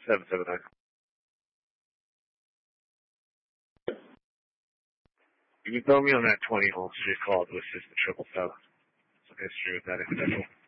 779. You can throw me on that 20 home street call to assist the 777. Some history with that individual.